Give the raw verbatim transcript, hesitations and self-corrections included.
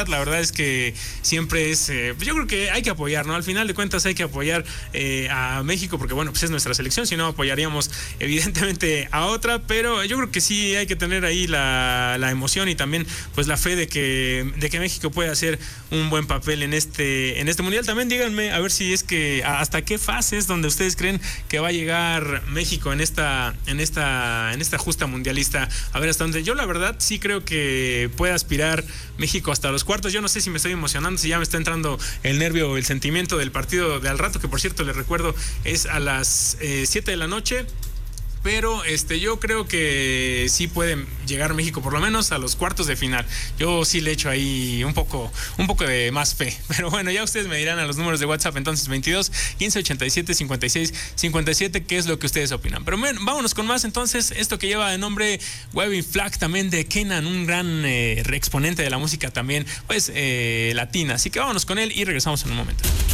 realidad. La verdad es que siempre es, eh, yo creo que hay que apoyar, ¿no? Al final de cuentas hay que apoyar eh, a México porque, bueno, pues es nuestra selección, si no apoyaríamos evidentemente a otra, pero yo creo que sí hay que tener ahí la, la emoción y también pues la fe de que, de que México puede hacer un buen papel en este, en este mundial. También díganme a ver si es que hasta qué fase es donde ustedes creen que va a llegar México en esta, en esta, en esta justa mundialista, a ver hasta dónde. Yo la verdad sí creo que puede aspirar México hasta los cuartos. Yo no sé si me estoy emocionando, si ya me está entrando el nervio o el sentimiento del partido de al rato, que por cierto les recuerdo es a las eh, siete de la noche. Pero este, yo creo que sí puede llegar México por lo menos a los cuartos de final. Yo sí le echo ahí un poco, un poco de más fe. Pero bueno, ya ustedes me dirán a los números de WhatsApp entonces veintidós, quince, ochenta y siete, cincuenta y seis, cincuenta y siete qué es lo que ustedes opinan. Pero bueno, vámonos con más entonces. Esto que lleva de nombre Waving Flag también de Kenan, un gran eh, exponente de la música también pues eh, latina. Así que vámonos con él y regresamos en un momento.